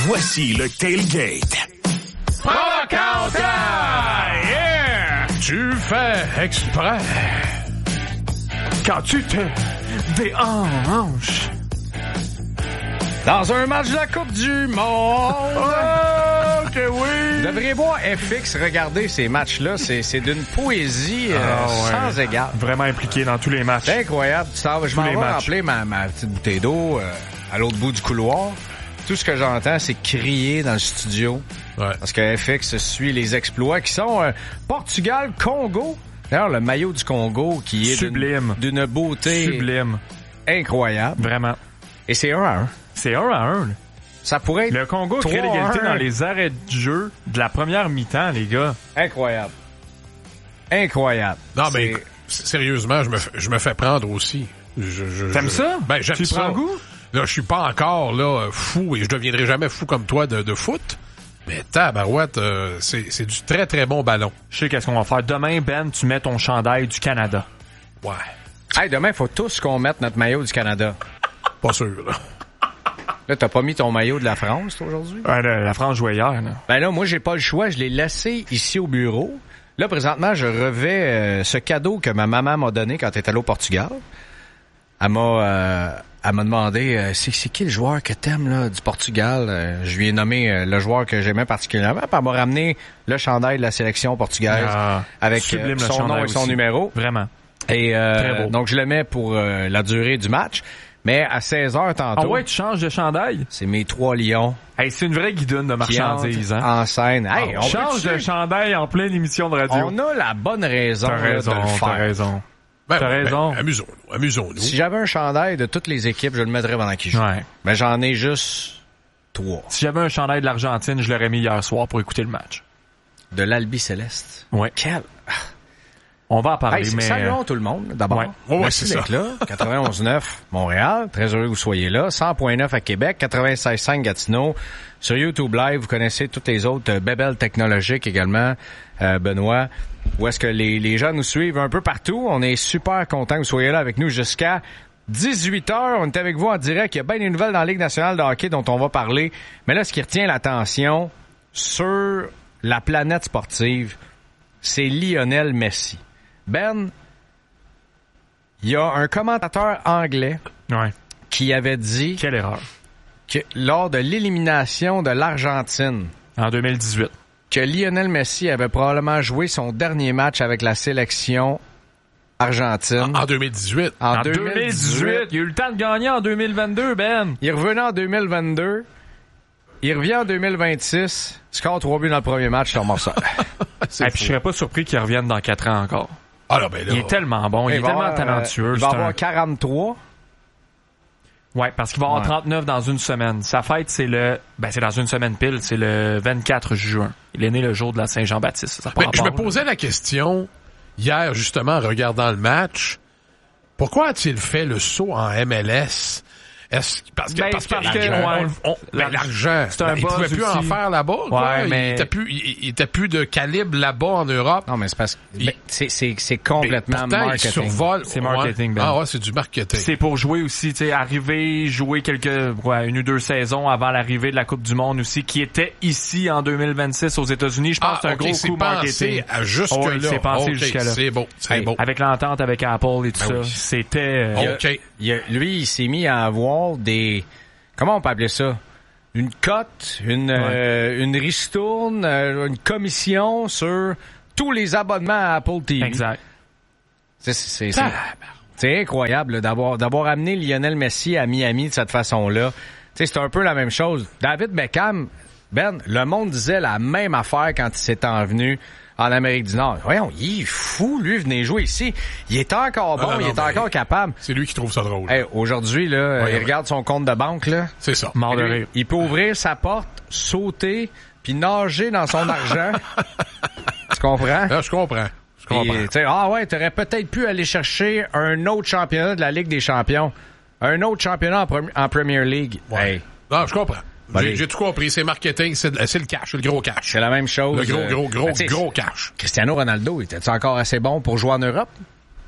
Voici le Tailgate. Yeah! Tu fais exprès. Quand tu te déhanches dans un match de la Coupe du Monde. Oh, que oui! Vous devriez voir FX regarder ces matchs-là. C'est d'une poésie sans égard. Vraiment impliqué dans tous les matchs. C'est incroyable. Je m'en vais remplir ma petite bouteille d'eau à l'autre bout du couloir. Tout ce que j'entends, c'est crier dans le studio. Ouais. Parce que FX suit les exploits qui sont Portugal-Congo. D'ailleurs, le maillot du Congo qui est sublime, d'une beauté sublime, incroyable. Vraiment. Et c'est 1-1. C'est 1-1. Ça pourrait être le Congo crée l'égalité dans les arrêts de jeu de la première mi-temps, les gars. Incroyable. Incroyable. Non, mais sérieusement, je me fais prendre aussi. T'aimes ça? Ben, j'aime ça. Tu prends goût? Là, je suis pas encore là fou et je deviendrai jamais fou comme toi de foot. Mais tabarouette, c'est du très très bon ballon. Je sais qu'est-ce qu'on va faire. Demain, Ben, tu mets ton chandail du Canada. Ouais. Hey, demain, il faut tous qu'on mette notre maillot du Canada. Pas sûr, là. Là, t'as pas mis ton maillot de la France, toi, aujourd'hui? Ouais, la France jouait hier, là. Ben là, moi, j'ai pas le choix. Je l'ai laissé ici au bureau. Là, présentement, je revais ce cadeau que ma maman m'a donné quand elle est allée au Portugal. Elle m'a demandé c'est qui le joueur que t'aimes là du Portugal. Je lui ai nommé le joueur que j'aimais particulièrement. Puis elle m'a ramené le chandail de la sélection portugaise avec son nom et son numéro. Vraiment. Et très beau. donc je le mets pour la durée du match. Mais à 16h tantôt. Ah ouais, tu changes de chandail? C'est mes 3 lions. Hey, c'est une vraie guidoune de marchandises, hein? En scène. Hey, on change de chandail en pleine émission de radio. On a la bonne raison, de le faire. T'as raison. T'as raison. Amusons-nous. Si j'avais un chandail de toutes les équipes, je le mettrais pendant qu'ils jouent. Ouais. Mais j'en ai juste 3. Si j'avais un chandail de l'Argentine, je l'aurais mis hier soir pour écouter le match. De l'Albi Céleste. Ouais. Quel... On va en parler, mais... Saluons tout le monde, d'abord. Ouais, merci d'être là. 91.9 Montréal. Très heureux que vous soyez là. 100.9 à Québec. 96.5 Gatineau. Sur YouTube Live, vous connaissez toutes les autres bébelles technologiques également, Benoît. Où est-ce que les gens nous suivent un peu partout. On est super contents que vous soyez là avec nous jusqu'à 18h. On est avec vous en direct. Il y a bien des nouvelles dans la Ligue nationale de hockey dont on va parler. Mais là, ce qui retient l'attention sur la planète sportive, c'est Lionel Messi. Ben, il y a un commentateur anglais qui avait dit... Quelle erreur. Que lors de l'élimination de l'Argentine... En 2018. Que Lionel Messi avait probablement joué son dernier match avec la sélection argentine. En 2018. En 2018. Il a eu le temps de gagner en 2022, Ben. Il revenait en 2022. Il revient en 2026. Score 3 buts dans le premier match, Tom Morceau. Et puis je serais pas surpris qu'il revienne dans 4 ans encore. Ah là, ben là. Il est tellement bon, il est tellement talentueux. Il va avoir 43. Ouais, parce qu'il va avoir 39 dans une semaine. Sa fête, c'est dans une semaine pile, c'est le 24 juin. Il est né le jour de la Saint-Jean-Baptiste. Je me posais la question hier, justement, en regardant le match. Pourquoi a-t-il fait le saut en MLS? Parce que l'argent, il pouvait plus en faire là-bas. Ouais, mais... Il était plus de calibre là-bas en Europe. Non, mais c'est parce que c'est complètement marketing. C'est marketing. Ah ouais, c'est du marketing. C'est pour jouer aussi, tu sais, jouer une ou deux saisons avant l'arrivée de la Coupe du Monde aussi, qui était ici en 2026 aux États-unis. Je pense que c'est un gros coup marketing. À jusque-là. C'est pensé jusqu'à-là. C'est beau, c'est beau. Avec l'entente avec Apple et tout ça, c'était... Lui, il s'est mis à avoir des... Comment on peut appeler ça? Une cote, une ristourne, une commission sur tous les abonnements à Apple TV. Exact. C'est incroyable là, d'avoir amené Lionel Messi à Miami de cette façon-là. C'est un peu la même chose. David Beckham, Ben, le monde disait la même affaire quand il s'est envenu en Amérique du Nord. Voyons, il est fou, lui, venez jouer ici. Il est encore bon, il est encore capable. C'est lui qui trouve ça drôle. Hey, aujourd'hui, là, il regarde son compte de banque, là. C'est ça. Mort de rire. Il peut ouvrir sa porte, sauter, puis nager dans son argent. Tu comprends? Là, je comprends. T'aurais peut-être pu aller chercher un autre championnat de la Ligue des champions. Un autre championnat en Premier League. Ouais. Hey. Non, je comprends. J'ai tout compris. C'est marketing, c'est le cash, le gros cash. C'est la même chose. Le gros cash. Cristiano Ronaldo, était-il encore assez bon pour jouer en Europe?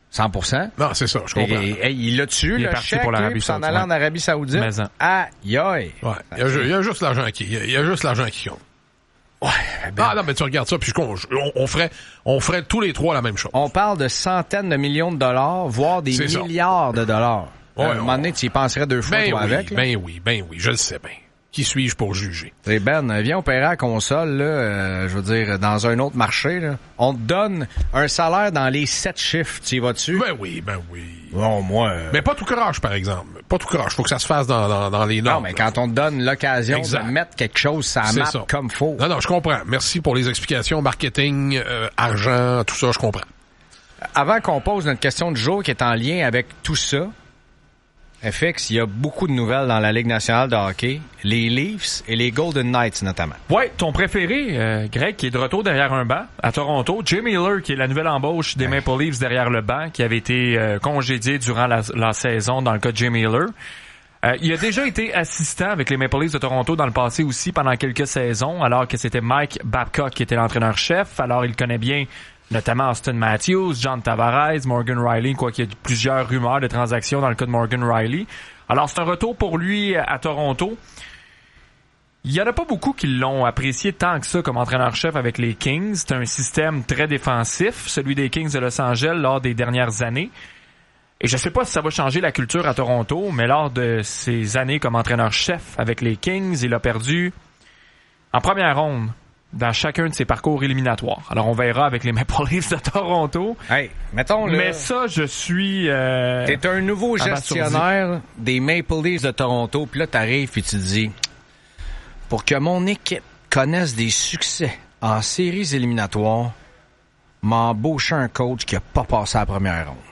100%. Non, c'est ça, je comprends. Et il l'a tué, il le est parti chèque, pour l'Arabie s'en Saoudite. allant en Arabie Saoudite. Aïe, aïe. Ouais. Il y a juste l'argent qui compte. Ouais, Ah non, mais tu regardes ça, puis on ferait tous les trois la même chose. On parle de centaines de millions de dollars, voire des milliards de dollars. Ouais, à un moment donné, tu y penserais deux fois, toi, avec. Ben oui, je le sais bien. Qui suis-je pour juger? Ben, viens opérer à la console, là, je veux dire, dans un autre marché, là. On te donne un salaire dans les 7 chiffres. Tu y vas-tu? Ben oui. Bon, moi... Mais pas tout croche, par exemple. Pas tout croche. Faut que ça se fasse dans les normes. Non, mais quand on te donne l'occasion de mettre quelque chose, ça map comme faut. Non, je comprends. Merci pour les explications. Marketing, argent, tout ça, je comprends. Avant qu'on pose notre question du jour qui est en lien avec tout ça, FX, il y a beaucoup de nouvelles dans la Ligue nationale de hockey. Les Leafs et les Golden Knights, notamment. Ouais, ton préféré, Greg, qui est de retour derrière un banc à Toronto. Jimmy Miller, qui est la nouvelle embauche des Maple Leafs derrière le banc, qui avait été congédié durant la saison dans le cas de Jimmy Miller. Il a déjà été assistant avec les Maple Leafs de Toronto dans le passé aussi pendant quelques saisons, alors que c'était Mike Babcock qui était l'entraîneur-chef. Alors, il connaît bien notamment Austin Matthews, John Tavares, Morgan Rielly, quoi qu'il y ait plusieurs rumeurs de transactions dans le cas de Morgan Rielly. Alors, c'est un retour pour lui à Toronto. Il y en a pas beaucoup qui l'ont apprécié tant que ça comme entraîneur-chef avec les Kings. C'est un système très défensif, celui des Kings de Los Angeles lors des dernières années. Et je sais pas si ça va changer la culture à Toronto, mais lors de ses années comme entraîneur-chef avec les Kings, il a perdu en première ronde dans chacun de ses parcours éliminatoires. Alors, on verra avec les Maple Leafs de Toronto. Hey, mettons là. Mais ça, je suis... T'es un nouveau gestionnaire des Maple Leafs de Toronto, puis là, t'arrives et tu te dis, pour que mon équipe connaisse des succès en séries éliminatoires, m'embaucher un coach qui a pas passé à la première ronde.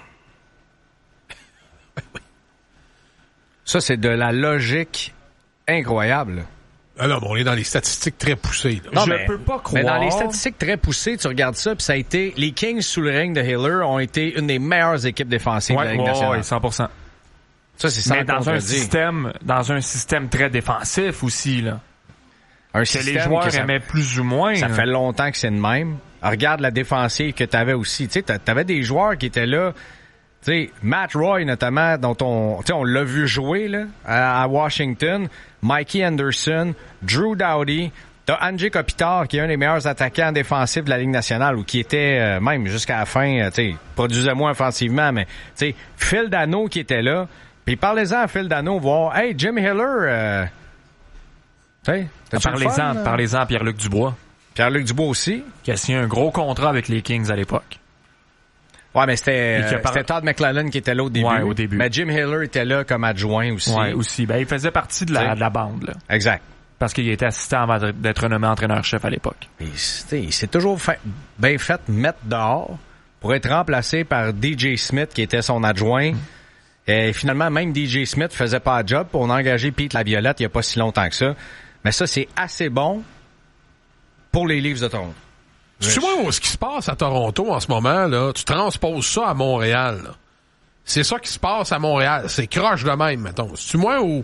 Ça, c'est de la logique incroyable. Alors, on est dans les statistiques très poussées. Là. Non, je peux pas croire. Mais dans les statistiques très poussées, tu regardes ça, puis ça a été... Les Kings, sous le règne de Hiller, ont été une des meilleures équipes défensives de la Ligue nationale. Oui, 100%. Ça, c'est sans mais dans un système très défensif aussi, là. Un que système les joueurs que aimaient plus ou moins. Ça fait longtemps que c'est de même. Alors, regarde la défensive que t'avais aussi. Tu sais, t'avais des joueurs qui étaient là. Tu sais, Matt Roy, notamment, dont on l'a vu jouer là, à Washington, Mikey Anderson, Drew Doughty, t'as Andrzej Kopitar, qui est un des meilleurs attaquants défensifs de la Ligue nationale, ou qui était, même jusqu'à la fin, tu sais, produisait moins offensivement, mais, tu sais, Phil Dano qui était là, puis parlez-en à Phil Dano, voir, hey, Jim Hiller, tu sais, parlez-en à Pierre-Luc Dubois. Pierre-Luc Dubois aussi. Qui a signé un gros contrat avec les Kings à l'époque. Ouais, mais c'était Todd McLellan qui était là au début. Ouais, au début. Mais Jim Hiller était là comme adjoint aussi. Ouais, aussi. Ben, il faisait partie de la bande, là. Exact. Parce qu'il était assistant avant d'être nommé entraîneur-chef à l'époque. Il s'est toujours bien fait mettre dehors pour être remplacé par DJ Smith, qui était son adjoint. Et finalement, même DJ Smith faisait pas le job pour engager Pete Laviolette il y a pas si longtemps que ça. Mais ça, c'est assez bon pour les Leafs de Toronto. Tu vois ce qui se passe à Toronto en ce moment, là, tu transposes ça à Montréal. Là. C'est ça qui se passe à Montréal. C'est croche de même, mettons. C'est-tu moi où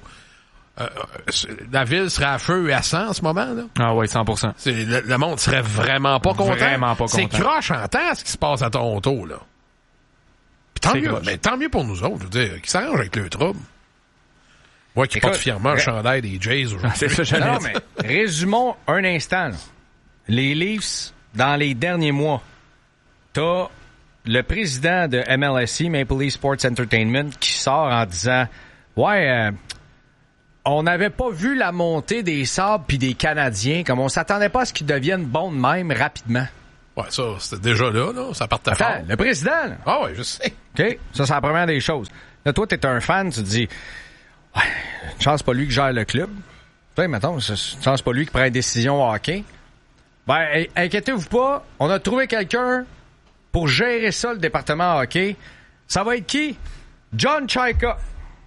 la ville serait à feu et à sang en ce moment? Là? Ah oui, 100%. Le monde serait vraiment pas content. Vraiment pas content. C'est croche en temps ce qui se passe à Toronto. Là. Puis tant mieux, mais tant mieux pour nous autres. Je veux dire, qui s'arrange avec le trouble. Moi qui porte fièrement le chandail des Jays aujourd'hui. C'est ça, j'allais non, mais résumons un instant. Là. Les Leafs, dans les derniers mois, t'as le président de MLSE, Maple Leaf Sports Entertainment, qui sort en disant « Ouais, on n'avait pas vu la montée des Sabres puis des Canadiens, comme on s'attendait pas à ce qu'ils deviennent bons de même rapidement. » Ouais, ça, c'était déjà là, ça partait fort. Le président, là. Ah ouais, je sais. OK, ça, c'est la première des choses. Là, toi, t'es un fan, tu te dis « Ouais, une chance pas lui qui gère le club. » Tu sais, mettons, une chance pas lui qui prend une décision au hockey. Ben, inquiétez-vous pas, on a trouvé quelqu'un pour gérer ça, le département hockey. Ça va être qui? John Chayka.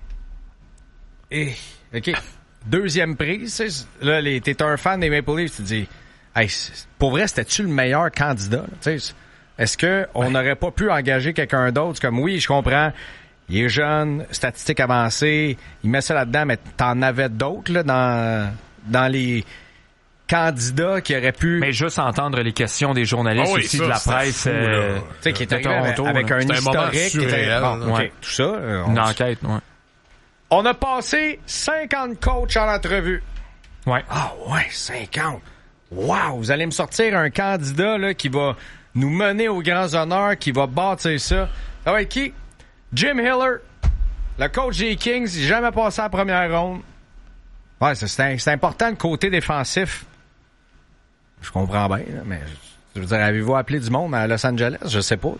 Et, OK, deuxième prise. Là, t'es un fan des Maple Leafs, tu te dis, hey, pour vrai, c'était-tu le meilleur candidat? Est-ce qu'on n'aurait pas pu engager quelqu'un d'autre? Comme, oui, je comprends, il est jeune, statistique avancée, il met ça là-dedans, mais t'en avais d'autres là, dans les candidat qui aurait pu... Mais juste entendre les questions des journalistes aussi, ça, de la c'était presse. fou, là. Tu sais, qui est de arrivé Toronto, avec là. un C'était un moment historique. Qui était... surréel, Bon, là. OK, Ouais. tout ça. Une enquête, ouais. On a passé 50 coachs en entrevue. Ouais. Ah ouais, 50. Wow, vous allez me sortir un candidat là, qui va nous mener aux grands honneurs, qui va bâtir ça. Ça va être qui? Jim Hiller, le coach des Kings, il n'a jamais passé à la première ronde. Ouais, c'est important le côté défensif. Je comprends bien, là, mais je veux dire, avez-vous appelé du monde à Los Angeles? Je sais pas.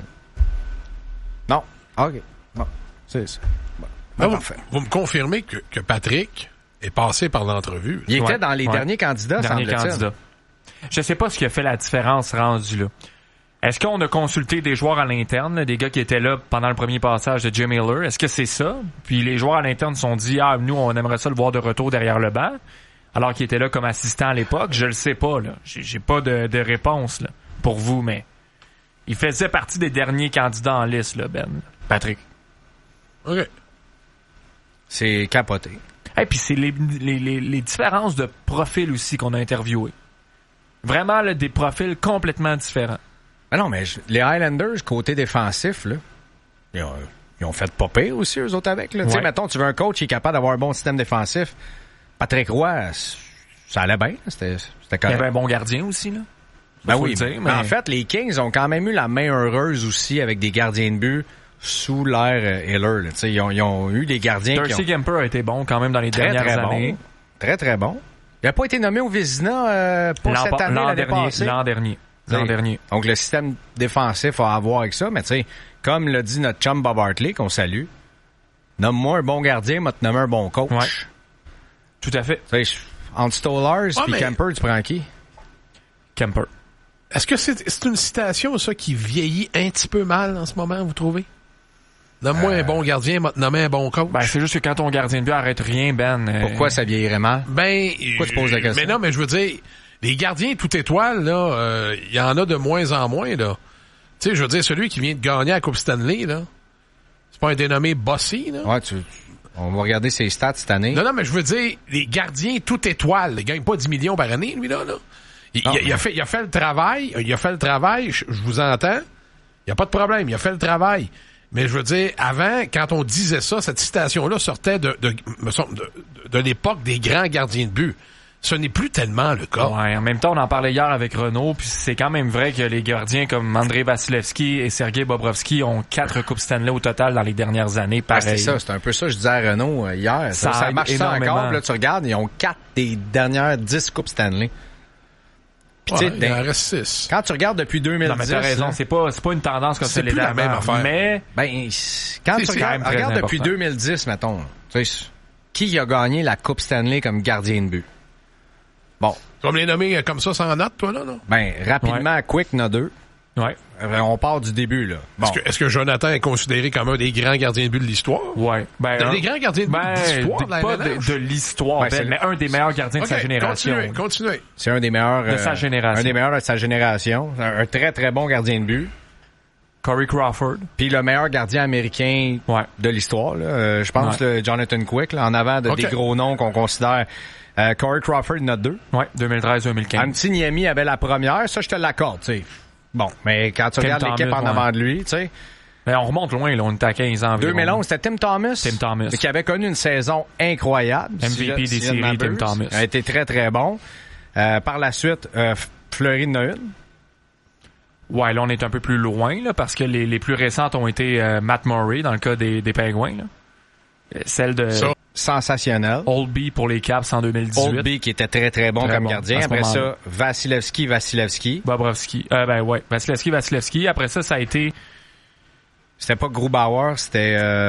Non. OK. Bon, c'est ça. Bon, parfait. Vous me confirmez que Patrick est passé par l'entrevue. Il était Ouais, dans les ouais. derniers candidats, Dernier semble-t-il. candidat. Je sais pas ce qui a fait la différence rendu là. Est-ce qu'on a consulté des joueurs à l'interne, là, des gars qui étaient là pendant le premier passage de Jim Hiller? Est-ce que c'est ça? Puis les joueurs à l'interne se sont dit, nous, on aimerait ça le voir de retour derrière le banc, alors qu'il était là comme assistant à l'époque. Je le sais pas, là. J'ai pas de réponse, là, pour vous, mais il faisait partie des derniers candidats en liste, là, Ben. Patrick. OK. C'est capoté. Et puis c'est les différences de profil aussi qu'on a interviewé. Vraiment, là, des profils complètement différents. Ah non, mais les Highlanders, côté défensif, là, ils ont fait pas pire aussi, eux autres, avec. Là. Tu sais, Ouais. mettons, tu veux un coach qui est capable d'avoir un bon système défensif. Patrick Roy, ça allait bien. C'était Il y correct. avait un bon gardien aussi, là. Ben faut oui, le dire, mais mais- en fait, les Kings ont quand même eu la main heureuse aussi avec des gardiens de but sous l'ère Hiller. Là. Tu sais, ils ont eu des gardiens Darcy qui ont Kemper a été bon quand même dans les très, dernières très années. bon. Très, très bon. Il n'a pas été nommé au Vézina pas cette année, l'année passée. L'an dernier. Donc, le système défensif a à voir avec ça. Mais tu sais, comme l'a dit notre chum Bob Hartley, qu'on salue, nomme-moi un bon gardien, moi te nommer un bon coach. Ouais. Tout à fait. Tu sais, entre Stolarz et mais- Kemper, tu prends qui? Kemper. Est-ce que c'est une citation, ça, qui vieillit un petit peu mal en ce moment, vous trouvez? Nomme-moi un bon gardien, m'a nommé un bon coach. Ben, c'est juste que quand ton gardien de but arrête rien, Ben. Pourquoi ça vieillirait mal? Pourquoi tu poses la question? Mais non, mais je veux dire, les gardiens tout étoile, là, il y en a de moins en moins, là. Tu sais, je veux dire, celui qui vient de gagner la Coupe Stanley, là, c'est pas un dénommé Bossy, là? Ouais, on va regarder ses stats cette année. Non, mais je veux dire, les gardiens tout étoile, il gagne pas 10 millions par année, lui, là. Il a fait le travail, je vous entends. Il y a pas de problème, il a fait le travail. Mais je veux dire, avant, quand on disait ça, cette citation-là sortait de l'époque des grands gardiens de but. Ce n'est plus tellement le cas. Ouais, en même temps, on en parlait hier avec Renaud, puis c'est quand même vrai que les gardiens comme Andrei Vasilevski et Sergei Bobrovski ont 4 Coupes Stanley au total dans les dernières années. Ah, Pareil. c'est un peu ça, je disais à Renaud hier. Ça aide marche ça énormément. encore, puis là, tu regardes, ils ont 4 des dernières 10 Coupes Stanley. Puis, tu sais, Il en reste 6. quand tu regardes depuis 2010... Non, mais t'as raison, là, c'est pas une tendance comme C'est ça l'était plus la même avant. affaire. Mais, ben, quand C'est tu quand regardes, même très regarde depuis important. 2010, mettons, là, tu sais, qui a gagné la Coupe Stanley comme gardien de but? Bon, Tu vas me les nommer comme ça sans note, toi, là, non? ben, rapidement, Quick en a 2. ouais. On part du début, là. Bon. Est-ce que Jonathan est considéré comme un des grands gardiens de but de l'histoire? Ouais. Ben, Des grands gardiens de but de l'histoire de la pas LNH? de l'histoire, Ouais, Ben, c'est mais un des meilleurs gardiens de sa OK, génération. continuez. C'est un des meilleurs... De sa génération. Un des meilleurs de sa génération. Un très, très bon gardien de but. Corey Crawford. Puis le meilleur gardien américain Ouais. de l'histoire, là. Je pense le Jonathan Quick, là, en avant de OK. des gros noms qu'on considère. Corey Crawford en a 2. Ouais, 2013-2015. Antti Niemi avait la première, ça je te l'accorde, tu sais. Bon, mais quand tu Tim regardes l'équipe Thomas, en avant de lui, tu sais. Mais on remonte loin, là. On était à 15 ans environ. 2011, c'était Tim Thomas. Tim Thomas. Qui avait connu une saison incroyable. MVP des je ne séries, m'abuse. Tim Thomas. Il a été très, très bon. Par la suite, Fleury en a une. Ouais, là, on est un peu plus loin, là, parce que les plus récentes ont été Matt Murray, dans le cas des Pingouins, là. Celle de Ça. Sensationnel. Oldby pour les Caps en 2018. Oldby qui était très, très bon Très comme bon, gardien. à ce Après moment-là. ça, Vasilevski. Bobrovski. Ben ouais. Vasilevski. Après ça a été... C'était pas Grubauer, c'était...